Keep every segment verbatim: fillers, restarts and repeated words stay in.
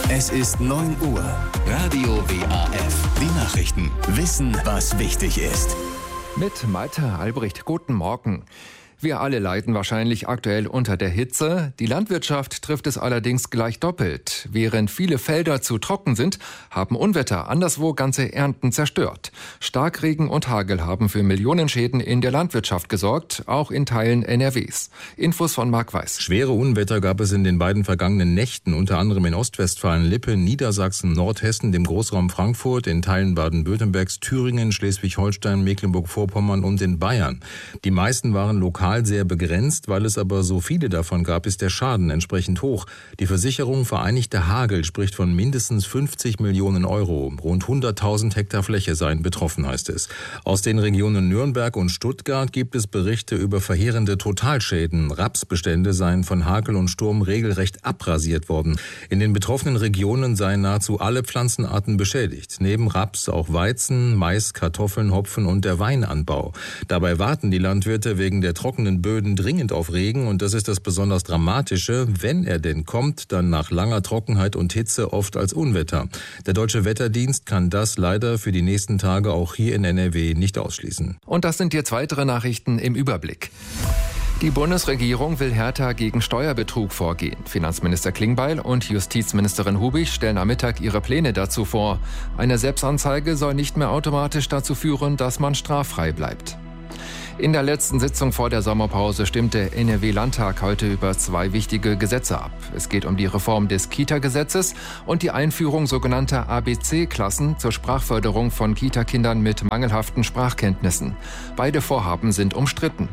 Es ist neun Uhr. Radio W A F. Die Nachrichten. Wissen, was wichtig ist. Mit Malte Albrecht. Guten Morgen. Wir alle leiden wahrscheinlich aktuell unter der Hitze. Die Landwirtschaft trifft es allerdings gleich doppelt. Während viele Felder zu trocken sind, haben Unwetter anderswo ganze Ernten zerstört. Starkregen und Hagel haben für Millionenschäden in der Landwirtschaft gesorgt, auch in Teilen N R Ws. Infos von Marc Weiß. Schwere Unwetter gab es in den beiden vergangenen Nächten, unter anderem in Ostwestfalen-Lippe, Niedersachsen, Nordhessen, dem Großraum Frankfurt, in Teilen Baden-Württembergs, Thüringen, Schleswig-Holstein, Mecklenburg-Vorpommern und in Bayern. Die meisten waren lokal sehr begrenzt, weil es aber so viele davon gab, ist der Schaden entsprechend hoch. Die Versicherung Vereinigter Hagel spricht von mindestens fünfzig Millionen Euro. Rund hunderttausend Hektar Fläche seien betroffen, heißt es. Aus den Regionen Nürnberg und Stuttgart gibt es Berichte über verheerende Totalschäden. Rapsbestände seien von Hagel und Sturm regelrecht abrasiert worden. In den betroffenen Regionen seien nahezu alle Pflanzenarten beschädigt. Neben Raps auch Weizen, Mais, Kartoffeln, Hopfen und der Weinanbau. Dabei warten die Landwirte wegen der trockenen Böden dringend auf Regen, und das ist das besonders Dramatische. Wenn er denn kommt, dann nach langer Trockenheit und Hitze oft als Unwetter. Der Deutsche Wetterdienst kann das leider für die nächsten Tage auch hier in N R W nicht ausschließen. Und das sind jetzt weitere Nachrichten im Überblick. Die Bundesregierung will härter gegen Steuerbetrug vorgehen. Finanzminister Klingbeil und Justizministerin Hubig stellen am Mittag ihre Pläne dazu vor. Eine Selbstanzeige soll nicht mehr automatisch dazu führen, dass man straffrei bleibt. In der letzten Sitzung vor der Sommerpause stimmt der N R W-Landtag heute über zwei wichtige Gesetze ab. Es geht um die Reform des Kita-Gesetzes und die Einführung sogenannter A B C-Klassen zur Sprachförderung von Kita-Kindern mit mangelhaften Sprachkenntnissen. Beide Vorhaben sind umstritten.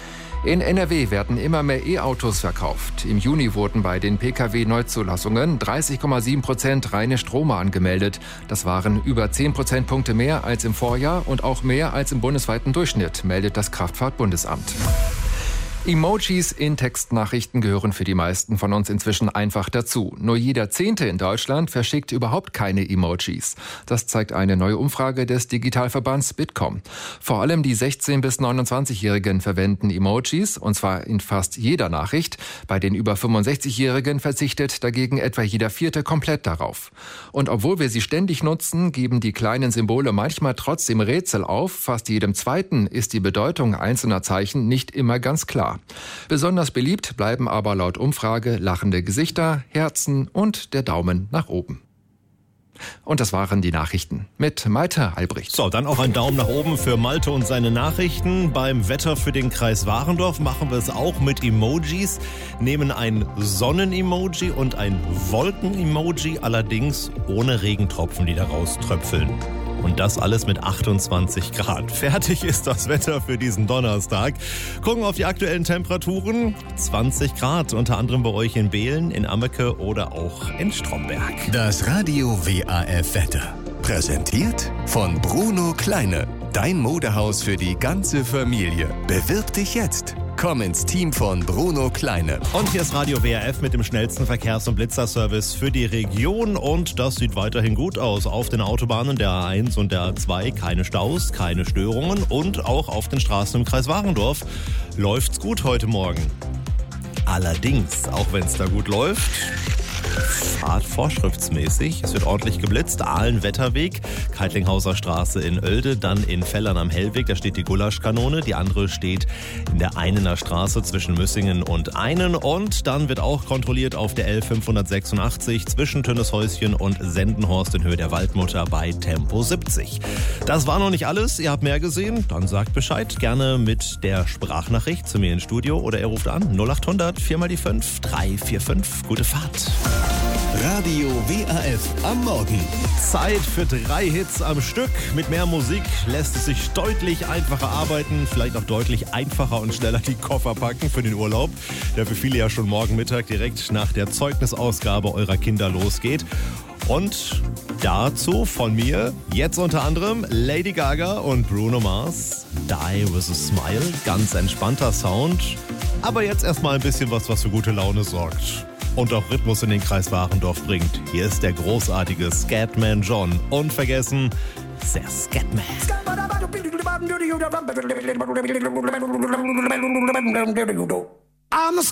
In N R W werden immer mehr E-Autos verkauft. Im Juni wurden bei den P K W-Neuzulassungen dreißig Komma sieben Prozent reine Stromer angemeldet. Das waren über zehn Prozentpunkte mehr als im Vorjahr und auch mehr als im bundesweiten Durchschnitt, meldet das Kraftfahrtbundesamt. Emojis in Textnachrichten gehören für die meisten von uns inzwischen einfach dazu. Nur jeder Zehnte in Deutschland verschickt überhaupt keine Emojis. Das zeigt eine neue Umfrage des Digitalverbands Bitkom. Vor allem die sechzehn- bis neunundzwanzigjährigen verwenden Emojis, und zwar in fast jeder Nachricht. Bei den über fünfundsechzigjährigen verzichtet dagegen etwa jeder Vierte komplett darauf. Und obwohl wir sie ständig nutzen, geben die kleinen Symbole manchmal trotzdem Rätsel auf. Fast jedem Zweiten ist die Bedeutung einzelner Zeichen nicht immer ganz klar. Besonders beliebt bleiben aber laut Umfrage lachende Gesichter, Herzen und der Daumen nach oben. Und das waren die Nachrichten mit Malte Albrecht. So, dann auch ein Daumen nach oben für Malte und seine Nachrichten. Beim Wetter für den Kreis Warendorf machen wir es auch mit Emojis. Nehmen ein Sonnen-Emoji und ein Wolken-Emoji, allerdings ohne Regentropfen, die daraus tröpfeln. Und das alles mit achtundzwanzig Grad. Fertig ist das Wetter für diesen Donnerstag. Gucken auf die aktuellen Temperaturen. zwanzig Grad, unter anderem bei euch in Behlen, in Ammeke oder auch in Stromberg. Das Radio W A F Wetter. Präsentiert von Bruno Kleine. Dein Modehaus für die ganze Familie. Bewirb dich jetzt. Komm ins Team von Bruno Kleine. Und hier ist Radio W A F mit dem schnellsten Verkehrs- und Blitzerservice für die Region. Und das sieht weiterhin gut aus. Auf den Autobahnen der A eins und der A zwei keine Staus, keine Störungen. Und auch auf den Straßen im Kreis Warendorf läuft's gut heute Morgen. Allerdings, auch wenn es da gut läuft, fahrt vorschriftsmäßig. Es wird ordentlich geblitzt. Ahlen-Wetterweg, Keitlinghauser Straße in Oelde, dann in Fellern am Hellweg, da steht die Gulaschkanone. Die andere steht in der Einener Straße zwischen Müssingen und Einen. Und dann wird auch kontrolliert auf der L fünfhundertsechsundachtzig zwischen Tönneshäuschen und Sendenhorst in Höhe der Waldmutter bei Tempo siebzig. Das war noch nicht alles. Ihr habt mehr gesehen? Dann sagt Bescheid. Gerne mit der Sprachnachricht zu mir ins Studio oder ihr ruft an null achthundert vier mal die fünf drei vier fünf. Gute Fahrt. Radio W A F am Morgen. Zeit für drei Hits am Stück. Mit mehr Musik lässt es sich deutlich einfacher arbeiten, vielleicht auch deutlich einfacher und schneller die Koffer packen für den Urlaub, der für viele ja schon morgen Mittag direkt nach der Zeugnisausgabe eurer Kinder losgeht. Und dazu von mir jetzt unter anderem Lady Gaga und Bruno Mars. Die with a Smile, ganz entspannter Sound. Aber jetzt erstmal ein bisschen was, was für gute Laune sorgt. Und auch Rhythmus in den Kreis Warendorf bringt. Hier ist der großartige Scatman John. Und vergessen, der Scatman. I'm